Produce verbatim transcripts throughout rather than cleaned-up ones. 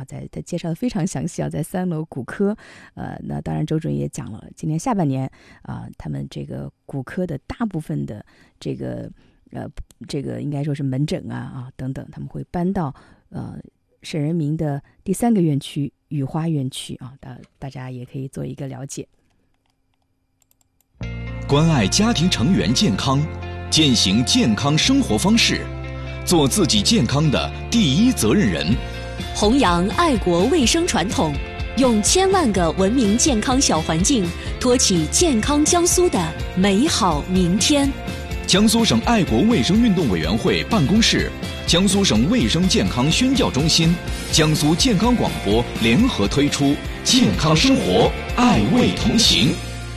在在介绍的非常详细啊，在三楼骨科，呃，那当然周主任也讲了，今年下半年啊、呃，他们这个骨科的大部分的这个呃这个应该说是门诊啊啊等等，他们会搬到呃省人民的第三个院区雨花院区啊，大大家也可以做一个了解。 关爱家庭成员健康，践行健康生活方式，做自己健康的第一责任人， 弘扬爱国卫生传统，用千万个文明健康小环境，托起健康江苏的美好明天。 江苏省爱国卫生运动委员会办公室、江苏省卫生健康宣教中心、江苏健康广播联合推出《健康生活，爱卫同行》。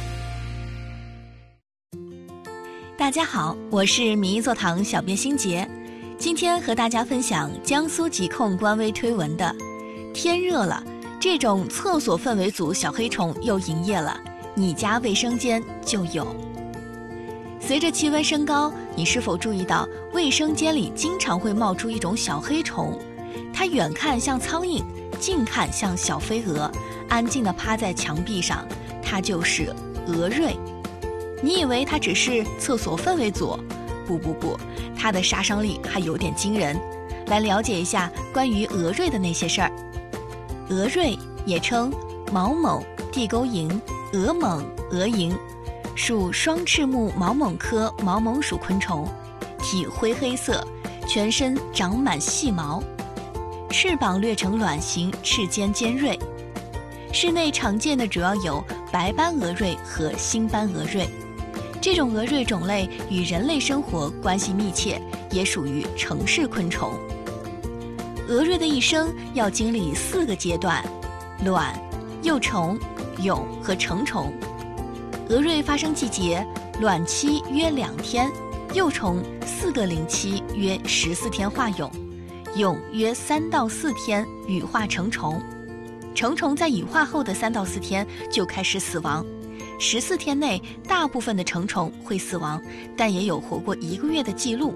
大家好，我是民意座堂小编欣杰，今天和大家分享江苏疾控官微推文的天热了，这种厕所氛围组小黑虫又营业了，你家卫生间就有。随着气温升高，你是否注意到卫生间里经常会冒出一种小黑虫？它远看像苍蝇，近看像小飞蛾，安静地趴在墙壁上，它就是蛾蚋。你以为它只是厕所氛围组？不不不，它的杀伤力还有点惊人。来了解一下关于蛾蚋的那些事儿。蛾蚋也称毛蜢、地沟蝇、蛾蜢、蛾蝇，属双翅目毛蜢科毛蜢属昆虫，体灰黑色，全身长满细毛，翅膀略呈卵形，翅尖尖锐。室内常见的主要有白斑蛾蚋和星斑蛾蚋。这种蛾蚋种类与人类生活关系密切，也属于城市昆虫。蛾蚋的一生要经历四个阶段：卵、幼虫、蛹和成虫。蛾蚋发生季节，卵期约两天，幼虫四个龄期约十四天化蛹，蛹约三到四天羽化成虫。成虫在羽化后的三到四天就开始死亡。十四天内，大部分的成虫会死亡，但也有活过一个月的记录。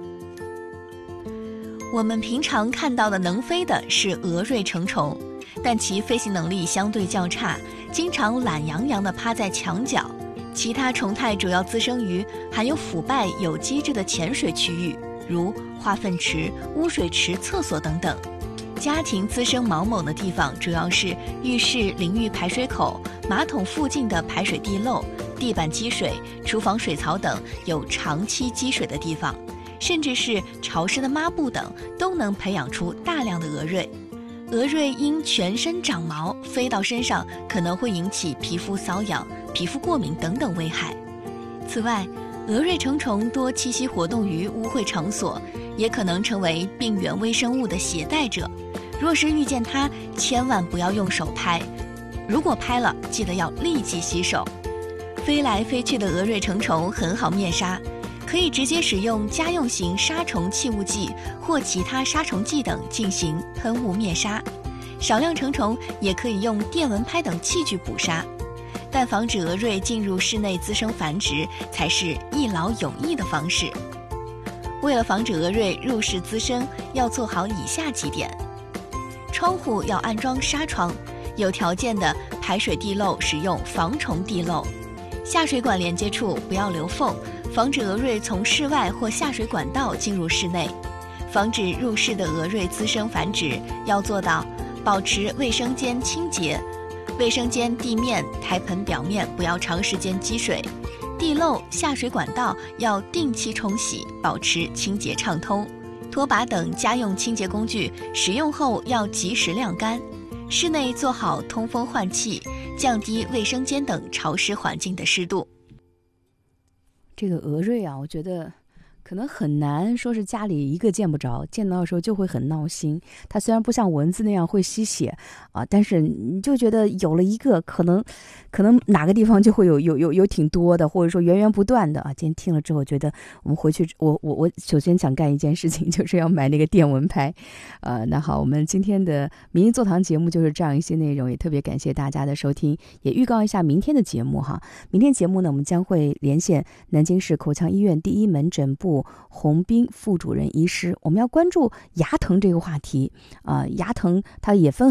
我们平常看到的能飞的是蛾蚋成虫，但其飞行能力相对较差，经常懒洋洋地趴在墙角。其他虫态主要滋生于含有腐败有机质的浅水区域，如化粪池、污水池、厕所等等。家庭滋生毛蜢的地方主要是浴室淋浴排水口、马桶附近的排水地漏、地板积水、厨房水槽等有长期积水的地方，甚至是潮湿的抹布等，都能培养出大量的蛾蚋。蛾蚋因全身长毛，飞到身上可能会引起皮肤瘙痒、皮肤过敏等等危害。此外，蛾蚋成虫多栖息活动于污秽场所，也可能成为病原微生物的携带者。若是遇见它，千万不要用手拍，如果拍了，记得要立即洗手。飞来飞去的蛾蚋成虫很好灭杀，可以直接使用家用型杀虫气雾剂或其他杀虫剂等进行喷雾灭杀。少量成虫也可以用电蚊拍等器具捕杀，但防止蛾蚋进入室内滋生繁殖才是一劳永逸的方式。为了防止蛾蚋入室滋生，要做好以下几点：窗户要安装纱窗，有条件的排水地漏使用防虫地漏，下水管连接处不要留缝，防止蛾蚋从室外或下水管道进入室内。防止入室的蛾蚋滋生繁殖，要做到保持卫生间清洁，卫生间地面、台盆表面不要长时间积水，地漏、下水管道要定期冲洗，保持清洁畅通。拖把等家用清洁工具使用后要及时晾干，室内做好通风换气，降低卫生间等潮湿环境的湿度。 这个蛾蚋啊，我觉得可能很难说是家里一个见不着，见到的时候就会很闹心。它虽然不像蚊子那样会吸血啊，但是你就觉得有了一个，可能可能哪个地方就会有有有有挺多的，或者说源源不断的啊。今天听了之后，觉得我们回去，我我我首先想干一件事情，就是要买那个电蚊拍。呃，那好，我们今天的民意座堂节目就是这样一些内容，也特别感谢大家的收听，也预告一下明天的节目哈。明天节目呢，我们将会连线南京市口腔医院第一门诊部洪斌副主任医师，我们要关注牙疼这个话题啊、呃，牙疼它也分